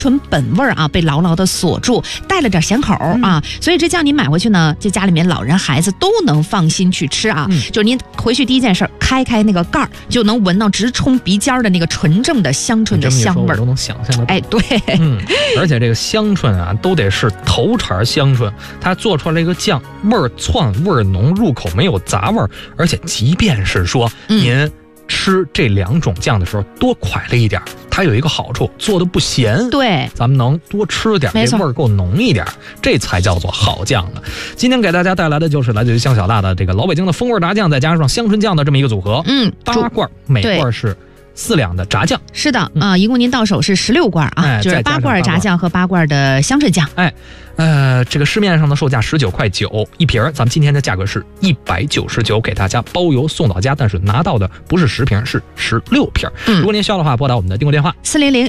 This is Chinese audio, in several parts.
纯本味啊被牢牢的锁住，带了点咸口啊，所以这酱您买回去呢，这家里面老人孩子都能放心去吃啊。就是您回去第一件事开那个盖儿，就能闻到直冲鼻尖的那个纯正的香椿的香味儿， 我都能想象得到。 哎，对， 而且这个香椿啊，都得是头茬香椿，它做出来这个酱味儿窜，味儿浓，入口没有杂味儿，而且即便是说您吃这2种酱的时候多快了一点，它有一个好处，做的不咸， 对， 咱们能多吃点，这味儿够浓一点，这才叫做好酱呢。今天给大家带来的就是来自于香小辣的这个老北京的风味炸酱，再加上香椿酱的这么一个组合，8罐，每罐是4两的炸酱。 是的啊，一共您到手是16罐啊，就是8罐炸酱和8罐的香椿酱。 这个市面上的售价19.9块一瓶，咱们今天的价格是199，给大家包邮送到家，但是拿到的不是10瓶，是16瓶。如果您需要的话，拨打我们的订购电话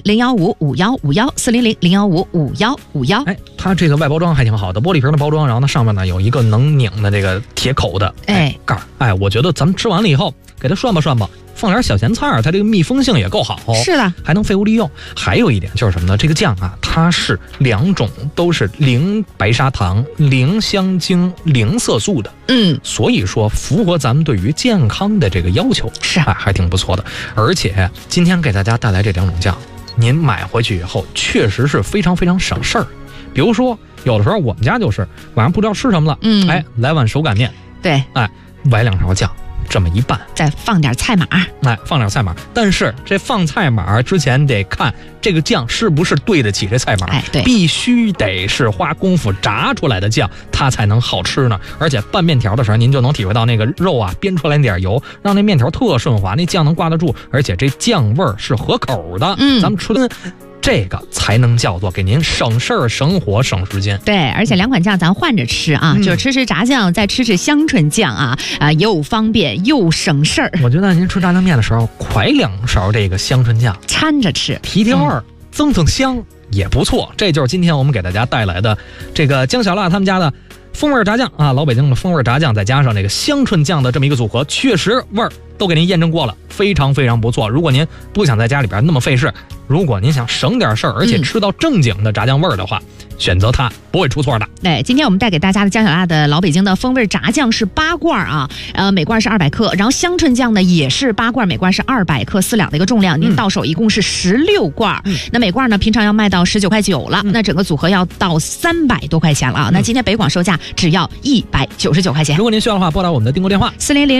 400-015-5151，400-015-5151。它这个外包装还挺好的，玻璃瓶的包装，然后呢上面呢有一个能拧的这个铁口的盖儿。我觉得咱们吃完了以后给它涮吧涮吧，放点小咸菜，它这个密封性也够好， 是的， 还能废物利用。还有一点就是什么呢？这个酱啊，它是2种都是零白砂糖、零香精、零色素的，所以说符合咱们对于健康的这个要求，是还挺不错的。而且今天给大家带来这2种酱，您买回去以后确实是非常非常省事儿。比如说，有的时候我们家就是晚上不知道吃什么了，来碗手擀面， 对， 崴2勺酱。这么一拌， 再放点菜码， 放点菜码。但是这放菜码之前得看这个酱是不是对得起这菜码，对，必须得是花功夫炸出来的酱，它才能好吃呢。而且拌面条的时候，您就能体会到那个肉啊煸出来那点油，让那面条特顺滑，那酱能挂得住，而且这酱味儿是合口的。咱们吃这个才能叫做给您省事儿、省火、省时间。 对，而且2款酱咱换着吃啊，就是吃炸酱，再吃香椿酱啊，又方便又省事儿。 我觉得您吃炸酱面的时候，㧟2勺这个香椿酱掺着吃， 提味儿，增香也不错。这就是今天我们给大家带来的这个姜小辣他们家的风味炸酱啊，老北京的风味炸酱，再加上这个香椿酱的这么一个组合，确实味儿都给您验证过了，非常非常不错。如果您不想在家里边那么费事，如果您想省点事儿，而且吃到正经的炸酱味儿的话，选择它不会出错的。 对，今天我们带给大家的姜小辣的老北京的风味炸酱是8罐啊，每罐是200克，然后香椿酱呢也是8罐，每罐是200克，4两的一个重量，您到手一共是16罐。那每罐呢平常要卖到19.9块了，那整个组合要到300多块钱了啊。那今天北广售价只要199块钱。 如果您需要的话，拨打我们的订购电话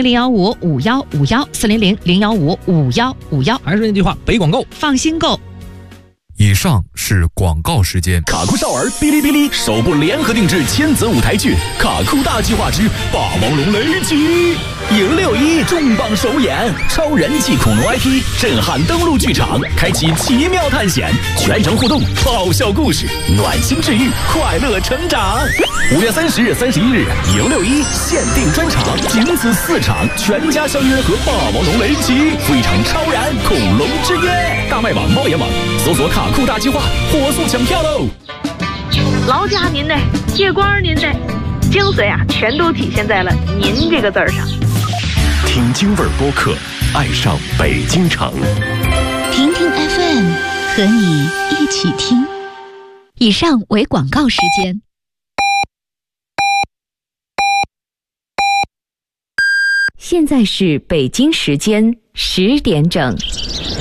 400-015-5151，400-015-5151。 还是那句话，北广购， 放心购。 以上是广告时间。 卡酷少儿哔哩哔哩首部联合定制千子舞台剧《卡酷大计划之霸王龙雷击》，迎6·1重磅首演，超人气恐龙 IP 震撼登陆剧场，开启奇妙探险，全程互动，爆笑故事，暖心治愈，快乐成长。5月30日、31日，迎6·1限定专场，仅此4场，全家相约和霸王龙雷击，赴一场超燃恐龙之约。大麦网、猫眼网搜索卡酷大计划，火速抢票喽！ 劳驾您的，借光您的，精髓啊，全都体现在了“您”这个字上。 听京味播客，爱上北京城。 听听 FM， 和你一起听。以上为广告时间。现在是北京时间10点整。